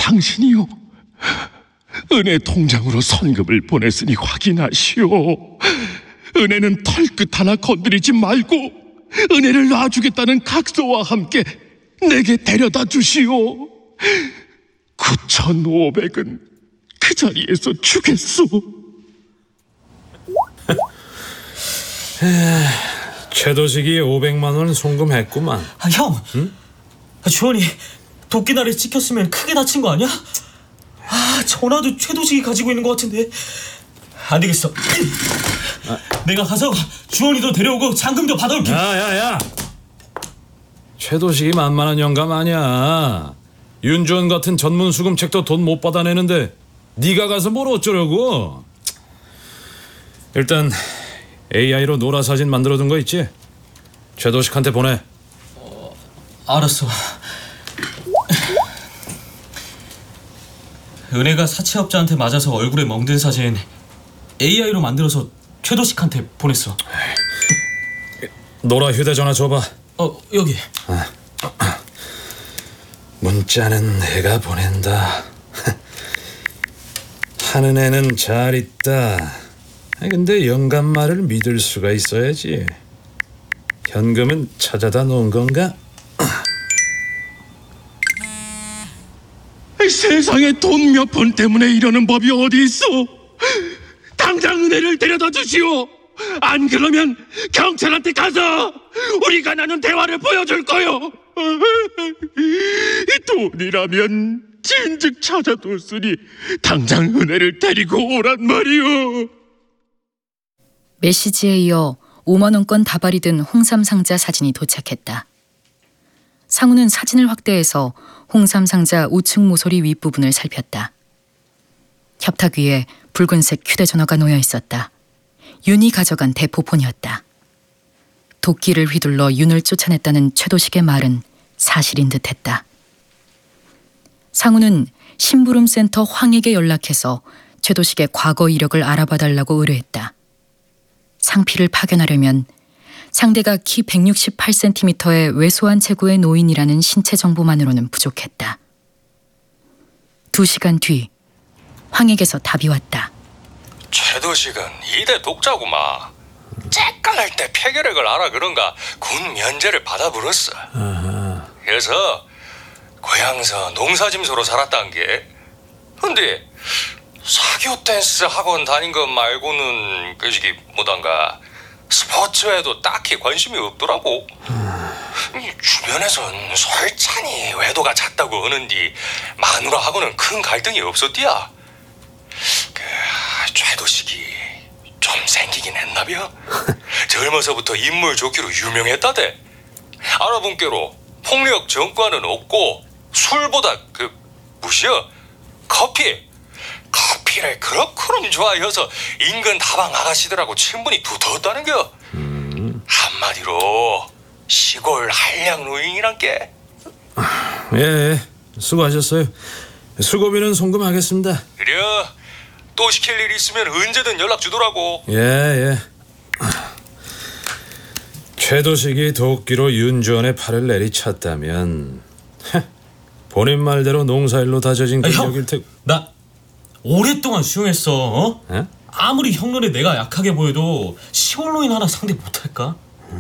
당신이요, 은혜 통장으로 선금을 보냈으니 확인하시오. 은혜는 털끝 하나 건드리지 말고 은혜를 놔주겠다는 각서와 함께 내게 데려다 주시오. 9,500은 그 자리에서 주겠소. 최도식이 500만 원 송금했구만. 형, 응? 주원이 도끼날에 찍혔으면 크게 다친 거 아니야? 전화도 최도식이 가지고 있는 것 같은데. 안 되겠어. 내가 가서 주원이도 데려오고 잔금도 받아올게. 야야야, 최도식이 만만한 영감 아니야. 윤주원 같은 전문 수금책도 돈 못 받아내는데 네가 가서 뭘 어쩌려고. 일단 AI로 노라 사진 만들어둔 거 있지? 최도식한테 보내. 알았어. 은혜가 사채업자한테 맞아서 얼굴에 멍든 사진 AI로 만들어서 최도식한테 보냈어. 노라 휴대전화 줘봐. 여기. 문자는 내가 보낸다. 하는 애는 잘 있다. 근데 영감 말을 믿을 수가 있어야지. 현금은 찾아다 놓은 건가? 세상에 돈 몇 푼 때문에 이러는 법이 어디 있어. 당장 은혜를 데려다 주시오. 안 그러면 경찰한테 가서 우리가 나눈 대화를 보여줄 거요. 돈이라면 진즉 찾아뒀으니 당장 은혜를 데리고 오란 말이오. 메시지에 이어 5만 원권 다발이 든 홍삼 상자 사진이 도착했다. 상우는 사진을 확대해서 홍삼 상자 우측 모서리 윗부분을 살폈다. 협탁 위에 붉은색 휴대전화가 놓여 있었다. 윤이 가져간 대포폰이었다. 도끼를 휘둘러 윤을 쫓아냈다는 최도식의 말은 사실인 듯했다. 상우는 심부름센터 황에게 연락해서 최도식의 과거 이력을 알아봐달라고 의뢰했다. 상피를 파견하려면 상대가 키 168cm의 왜소한 체구의 노인이라는 신체 정보만으로는 부족했다. 2시간 뒤 황에게서 답이 왔다. 최도식은 2대 독자구마. 쬐깔할 때 폐결핵을 알아 그런가 군 면제를 받아 불었어. 그래서 고향서 농사짐소로 살았단 게. 근데 사교 댄스 학원 다닌 것 말고는 그저기 뭐단가 스포츠에도 딱히 관심이 없더라고. 주변에선 솔찬히 외도가 잦다고 하는디 마누라하고는 큰 갈등이 없었디야. 최도식이 좀 생기긴 했나벼. 젊어서부터 인물 좋기로 유명했다대. 알아본 게로 폭력 전과는 없고 술보다 커피를 그렇게는 좋아해서 인근 다방 아가씨들하고 친분이 두터웠다는겨. 한마디로 시골 한량 노인이란 게. 예, 수고하셨어요. 수고비는 송금하겠습니다. 그래, 또 시킬 일 있으면 언제든 연락 주더라고. 예. 최도식이 도끼로 윤주원의 팔을 내리쳤다면 본인 말대로 농사일로 다져진 근력일 테고. 나 오랫동안 수용했어. 에? 아무리 형 눈에 내가 약하게 보여도 시골 노인 하나 상대 못할까?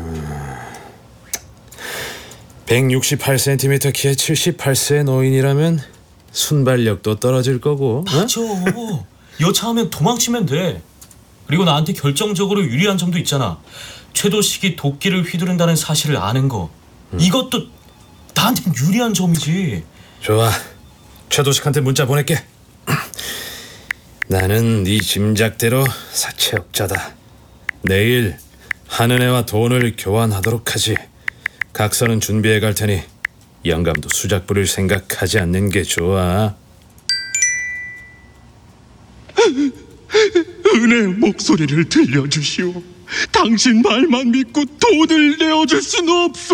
168cm 키에 78세의 노인이라면 순발력도 떨어질 거고. 맞아. 여차하면 도망치면 돼. 그리고 나한테 결정적으로 유리한 점도 있잖아. 최도식이 도끼를 휘두른다는 사실을 아는 거. 이것도 나한텐 유리한 점이지. 좋아, 최도식한테 문자 보낼게. 나는 네 짐작대로 사채업자다. 내일 한은혜와 돈을 교환하도록 하지. 각서는 준비해 갈 테니 영감도 수작 부릴 생각하지 않는 게 좋아. 은혜 목소리를 들려주시오. 당신 말만 믿고 돈을 내어줄 수는 없어.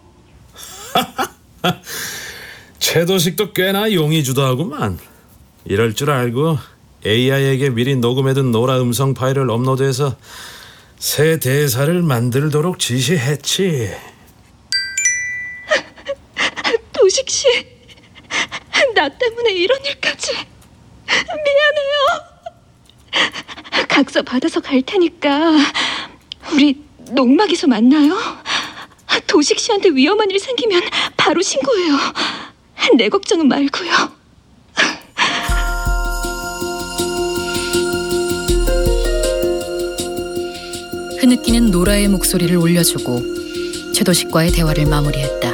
최도식도 꽤나 용의주도하구만. 이럴 줄 알고 AI에게 미리 녹음해둔 노라 음성 파일을 업로드해서 새 대사를 만들도록 지시했지. 도식 씨, 나 때문에 이런 일까지. 미안해요. 각서 받아서 갈 테니까 우리 농막에서 만나요. 도식 씨한테 위험한 일 생기면 바로 신고해요. 내 걱정은 말고요. 흐느끼는 노라의 목소리를 올려주고 최도식과의 대화를 마무리했다.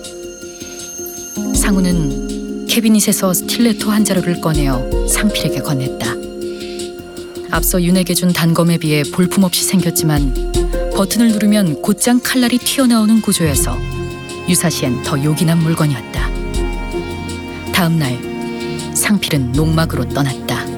상우는 캐비닛에서 스틸레토 한 자루를 꺼내어 상필에게 건넸다. 앞서 윤에게 준 단검에 비해 볼품없이 생겼지만 버튼을 누르면 곧장 칼날이 튀어나오는 구조여서 유사시엔 더 요긴한 물건이었다. 다음 날 상필은 농막으로 떠났다.